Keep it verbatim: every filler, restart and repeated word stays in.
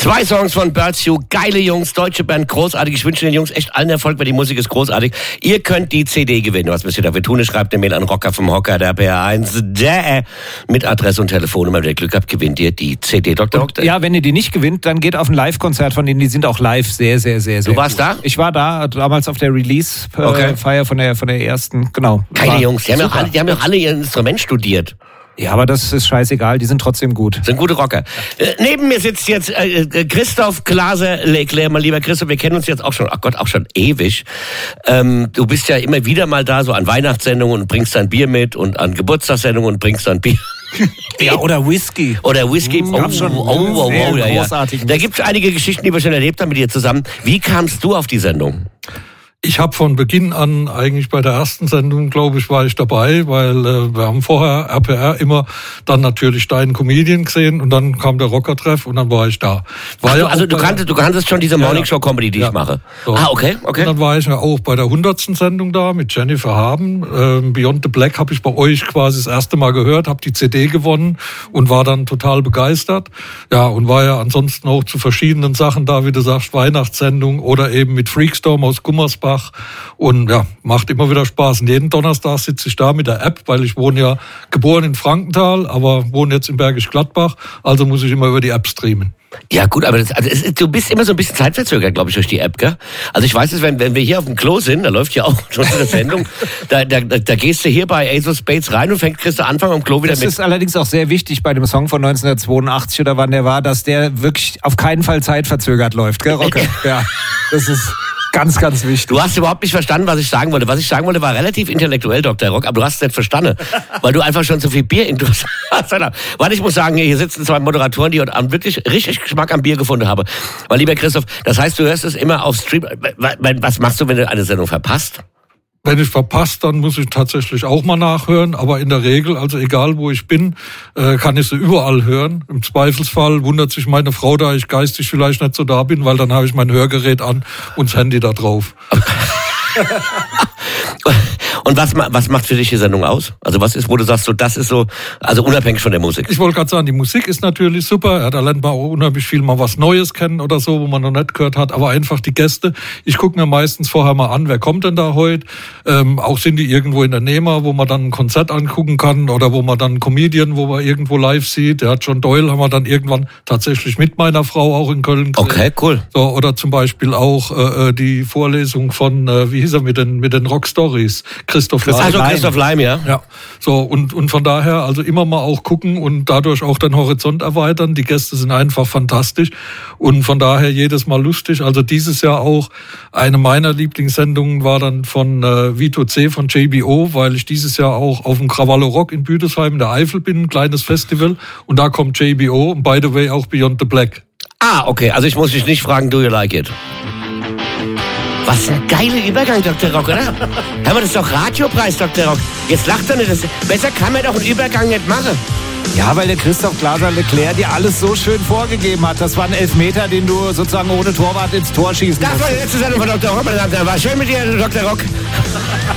Zwei Songs von Birds You, geile Jungs, deutsche Band, großartig. Ich wünsche den Jungs echt allen Erfolg, weil die Musik ist großartig. Ihr könnt die C D gewinnen. Was müsst ihr dafür tun? Schreibt eine Mail an Rocker vom Hocker, der P R eins, der mit Adresse und Telefonnummer. Wenn ihr Glück habt, gewinnt ihr die C D. Doktor Rock. Ja, wenn ihr die nicht gewinnt, dann geht auf ein Live-Konzert von denen. Die sind auch live sehr, sehr, sehr, sehr Du warst gut. da? Ich war da, damals auf der Release-Feier Okay. von der, von der ersten, genau. Geile War Jungs, die haben, ja auch super. alle, die haben ja auch alle ihr Instrument studiert. Ja, aber das ist scheißegal, die sind trotzdem gut. Sind gute Rocker. Äh, neben mir sitzt jetzt äh, Christoph Glaser-Leclerc. Mein lieber Christoph, wir kennen uns jetzt auch schon, ach Gott, auch schon ewig. Ähm, du bist ja immer wieder mal da, so an Weihnachtssendungen und bringst dann Bier mit und an Geburtstagssendungen und bringst dann Bier. Ja, oder Whisky. Oder Whisky. Oh, gab's schon oh, oh, oh, sehr oh, ja, ja. großartigen Da gibt's einige Geschichten, die wir schon erlebt haben mit dir zusammen. Wie kamst du auf die Sendung? Ich habe von Beginn an, eigentlich bei der ersten Sendung, glaube ich, war ich dabei, weil äh, wir haben vorher R P R immer dann natürlich deinen Comedian gesehen und dann kam der Rockertreff und dann war ich da. War Ach, ja du, also du kanntest, du kanntest schon diese Morning Show Comedy, die ja. ich mache. So. Ah, okay, okay. Und dann war ich ja auch bei der hundertsten Sendung da mit Jennifer Haben. Ähm, Beyond the Black habe ich bei euch quasi das erste Mal gehört, habe die C D gewonnen und war dann total begeistert. Ja, und war ja ansonsten auch zu verschiedenen Sachen da, wie du sagst, Weihnachtssendung oder eben mit Freakstorm aus Gummersbach. Und ja, macht immer wieder Spaß. Und jeden Donnerstag sitze ich da mit der App, weil ich wohne ja geboren in Frankenthal, aber wohne jetzt in Bergisch Gladbach. Also muss ich immer über die App streamen. Ja gut, aber das, also es, du bist immer so ein bisschen zeitverzögert, glaube ich, durch die App, gell? Also ich weiß es, wenn, wenn wir hier auf dem Klo sind, da läuft ja auch schon eine Sendung, da, da, da gehst du hier bei Ace of Spades rein und fängst, kriegst du Anfang am Klo wieder Das mit. ist allerdings auch sehr wichtig bei dem Song von neunzehnhundertzweiundachtzig oder wann der war, dass der wirklich auf keinen Fall zeitverzögert läuft, gell, Rocke? Ja, das ist ganz, ganz wichtig. Du hast überhaupt nicht verstanden, was ich sagen wollte. Was ich sagen wollte, war relativ intellektuell, Doktor Rock, aber du hast es nicht verstanden, weil du einfach schon so viel Bier in hast. Warte, ich muss sagen, hier sitzen zwei Moderatoren, die heute Abend wirklich richtig Geschmack am Bier gefunden haben. Weil, lieber Christoph, das heißt, du hörst es immer auf Stream. Was machst du, wenn du eine Sendung verpasst? Wenn ich verpasst, dann muss ich tatsächlich auch mal nachhören. Aber in der Regel, also egal wo ich bin, äh, kann ich sie überall hören. Im Zweifelsfall wundert sich meine Frau, da ich geistig vielleicht nicht so da bin, weil dann habe ich mein Hörgerät an und das Handy da drauf. Und was, was macht für dich die Sendung aus? Also was ist, wo du sagst, so das ist so, also unabhängig von der Musik? Ich wollte gerade sagen, die Musik ist natürlich super. Ja, da lernt man auch unheimlich viel mal was Neues kennen oder so, wo man noch nicht gehört hat. Aber einfach die Gäste. Ich gucke mir meistens vorher mal an, wer kommt denn da heute? Ähm, auch sind die irgendwo in der Nähe, wo man dann ein Konzert angucken kann oder wo man dann einen Comedian, wo man irgendwo live sieht. Der hat John Doyle, haben wir dann irgendwann tatsächlich mit meiner Frau auch in Köln gesehen. Okay, cool. So, oder zum Beispiel auch äh, die Vorlesung von, äh, wie hieß er, mit den, mit den Rock Stories. Christoph Leim. Also Christoph Leim, ja. Ja, so und und von daher also immer mal auch gucken und dadurch auch den Horizont erweitern. Die Gäste sind einfach fantastisch und von daher jedes Mal lustig. Also dieses Jahr auch eine meiner Lieblingssendungen war dann von äh, Vito C. von J B O, weil ich dieses Jahr auch auf dem Krawallo Rock in Büdesheim in der Eifel bin, ein kleines Festival und da kommt J B O und by the way auch Beyond the Black. Ah, okay, also ich muss dich nicht fragen, do you like it? Was ein geiler Übergang, Doktor Rock, oder? Hör mal, das ist doch Radiopreis, Doktor Rock. Jetzt lacht er nicht. Das, besser kann man doch einen Übergang nicht machen. Ja, weil der Christoph Glaser-Leclerc dir alles so schön vorgegeben hat. Das war ein Elfmeter, den du sozusagen ohne Torwart ins Tor schießen Das musst. war die letzte Sendung von Doktor Rock, meine Damen und Herren. War schön mit dir, Doktor Rock.